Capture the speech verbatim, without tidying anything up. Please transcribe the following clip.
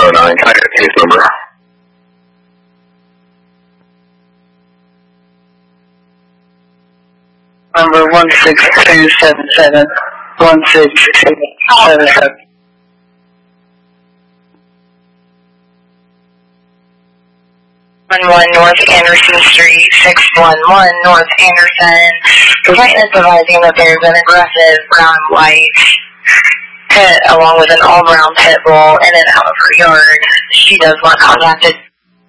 oh nine. Can I get a case number? Number one six two seven seven. one six two seven seven. one one North Anderson Street, six one one North Anderson. Complainant is advising that there's an aggressive brown and white pit along with an all-brown pit bull in and out of her yard. She does want contacted